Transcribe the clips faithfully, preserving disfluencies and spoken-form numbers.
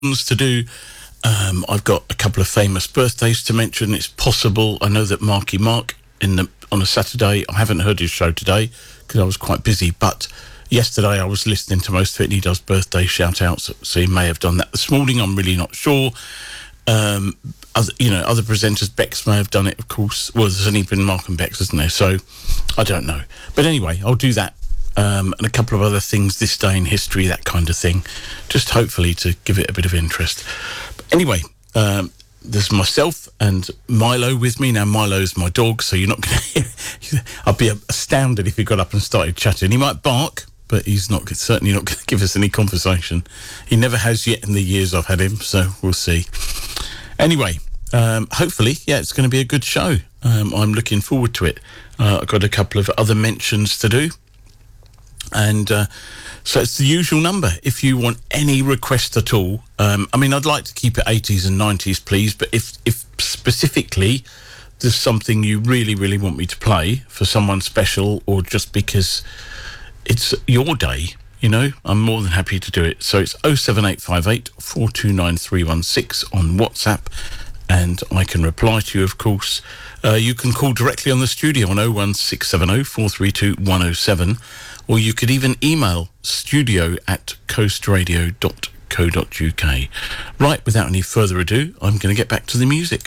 to do. Um, I've got a couple of famous birthdays to mention. It's possible. I know that Marky Mark in the on a Saturday. I haven't heard his show today because I was quite busy. But yesterday I was listening to most of it. And he does birthday shout outs, so he may have done that this morning. I'm really not sure. Um, other, you know, other presenters, Bex may have done it, of course. Well, there's only been Mark and Bex, isn't there? So I don't know. But anyway, I'll do that. Um, and a couple of other things, this day in history, that kind of thing, just hopefully to give it a bit of interest. But anyway, um, there's myself and Milo with me. Now, Milo's my dog, so you're not going to hear... I'd be astounded if he got up and started chatting. He might bark, but he's not certainly not going to give us any conversation. He never has yet in the years I've had him, so we'll see. Anyway, um, hopefully, yeah, it's going to be a good show. Um, I'm looking forward to it. Uh, I've got a couple of other mentions to do. And uh, so it's the usual number. If you want any request at all, um, I mean, I'd like to keep it eighties and nineties, please. But if, if specifically there's something you really, really want me to play for someone special or just because it's your day, you know, I'm more than happy to do it. So it's oh seven eight five eight, four two nine, three one six on WhatsApp. And I can reply to you, of course. Uh, you can call directly on the studio on oh one six seven oh, four three two, one oh seven. Or you could even email studio at coastradio dot co dot uk. Right, without any further ado, I'm going to get back to the music.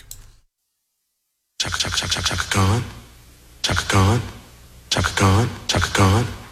Chaka, chaka, chaka, chaka, Khan. Chaka Khan. Chaka Khan. Chaka Khan.